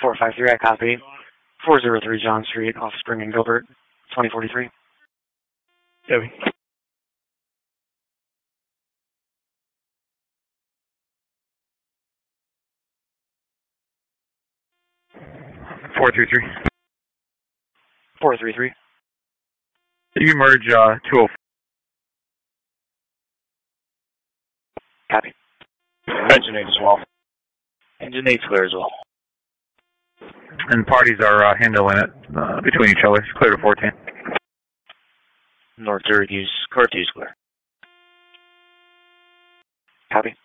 453, I copy. 403 John Street, off Spring and Gilbert, 2043. Copy. Four three three. 433. You merge 204. Copy. Engine 8 as well. Engine 8's clear as well. And parties are handling it between each other. It's clear to 14. North Syracuse, car 2's clear. Copy.